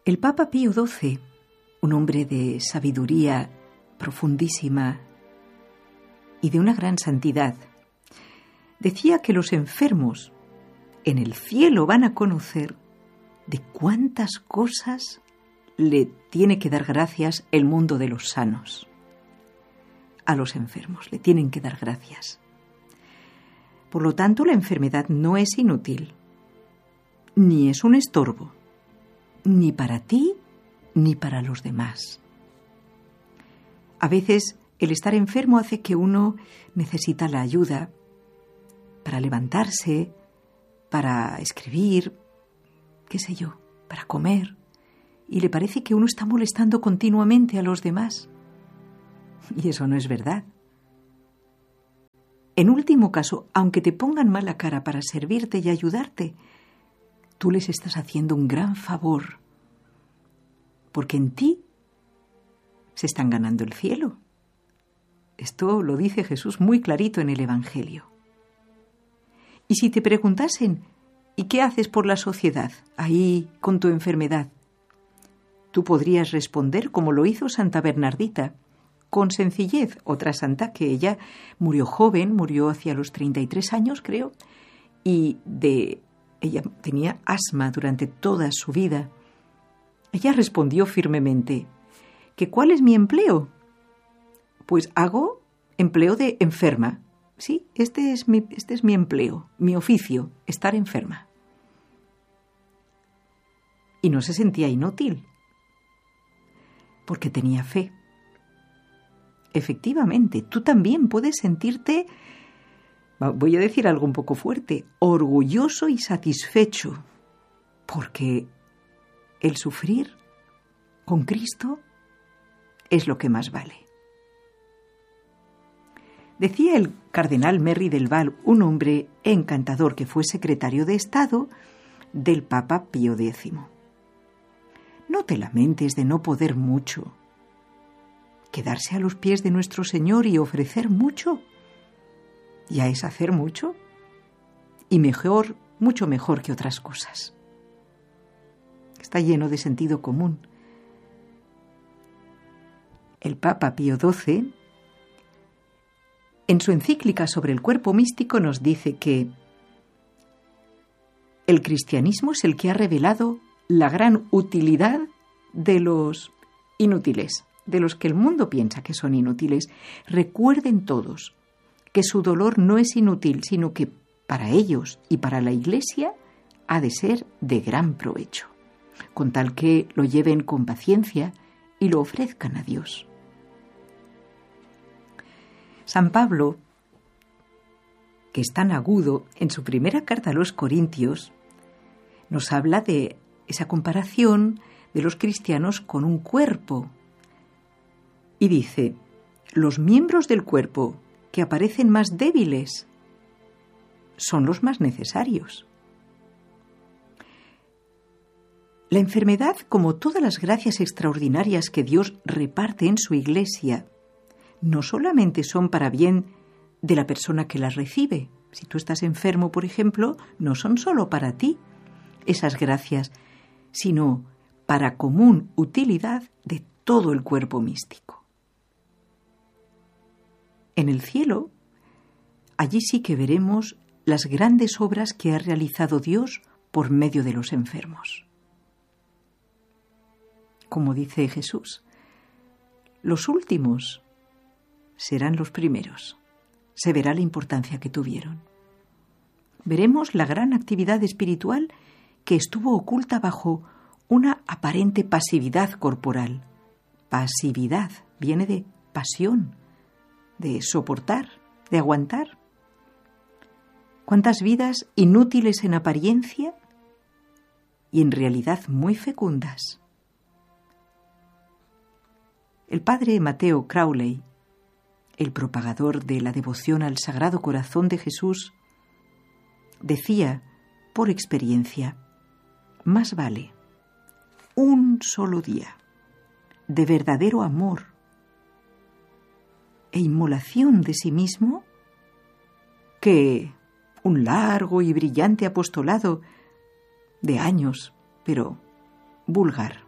El Papa Pío XII, un hombre de sabiduría profundísima y de una gran santidad, decía que los enfermos en el cielo van a conocer de cuántas cosas le tiene que dar gracias el mundo de los sanos. A los enfermos le tienen que dar gracias. Por lo tanto, la enfermedad no es inútil, ni es un estorbo, ni para ti, ni para los demás. A veces el estar enfermo hace que uno necesita la ayuda para levantarse, para escribir, qué sé yo, para comer, y le parece que uno está molestando continuamente a los demás. Y eso no es verdad. En último caso, aunque te pongan mala cara para servirte y ayudarte, tú les estás haciendo un gran favor, porque en ti se están ganando el cielo. Esto lo dice Jesús muy clarito en el Evangelio. Y si te preguntasen, ¿y qué haces por la sociedad, ahí con tu enfermedad? Tú podrías responder como lo hizo Santa Bernardita, con sencillez, otra santa que ella murió joven, murió hacia los 33 años, creo, y ella tenía asma durante toda su vida. Ella respondió firmemente, ¿que cuál es mi empleo? Pues hago empleo de enferma. Sí, este es mi empleo, mi oficio, estar enferma. Y no se sentía inútil, porque tenía fe. Efectivamente, tú también puedes sentirte, voy a decir algo un poco fuerte, orgulloso y satisfecho, porque el sufrir con Cristo es lo que más vale. Decía el cardenal Merry del Val, un hombre encantador que fue secretario de Estado del Papa Pío X. No te lamentes de no poder mucho. Quedarse a los pies de nuestro Señor y ofrecer mucho, ya es hacer mucho, y mejor, mucho mejor que otras cosas. Está lleno de sentido común. El Papa Pío XII, en su encíclica sobre el cuerpo místico, nos dice que el cristianismo es el que ha revelado la gran utilidad de los inútiles, de los que el mundo piensa que son inútiles. Recuerden todos que su dolor no es inútil, sino que para ellos y para la Iglesia ha de ser de gran provecho, con tal que lo lleven con paciencia y lo ofrezcan a Dios. San Pablo, que es tan agudo, en su primera carta a los Corintios, nos habla de esa comparación de los cristianos con un cuerpo. Y dice, los miembros del cuerpo que aparecen más débiles son los más necesarios. La enfermedad, como todas las gracias extraordinarias que Dios reparte en su Iglesia, no solamente son para bien de la persona que las recibe. Si tú estás enfermo, por ejemplo, no son solo para ti esas gracias, sino para común utilidad de todo el cuerpo místico. En el cielo, allí sí que veremos las grandes obras que ha realizado Dios por medio de los enfermos. Como dice Jesús, los últimos serán los primeros. Se verá la importancia que tuvieron. Veremos la gran actividad espiritual que estuvo oculta bajo una aparente pasividad corporal. Pasividad viene de pasión, de soportar, de aguantar. ¿Cuántas vidas inútiles en apariencia y en realidad muy fecundas? El padre Mateo Crowley, el propagador de la devoción al Sagrado Corazón de Jesús, decía, por experiencia, más vale un solo día de verdadero amor e inmolación de sí mismo que un largo y brillante apostolado de años, pero vulgar.